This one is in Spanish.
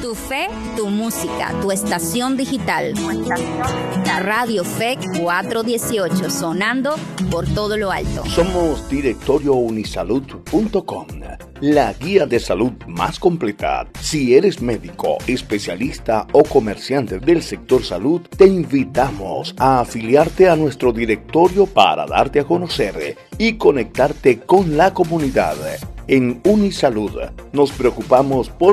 Tu fe, tu música, tu estación digital. Radio Fe 418, sonando por todo lo alto. Somos directoriounisalud.com, la guía de salud más completa. Si eres médico, especialista o comerciante del sector salud, te invitamos a afiliarte a nuestro directorio para darte a conocer y conectarte con la comunidad. En Unisalud nos preocupamos por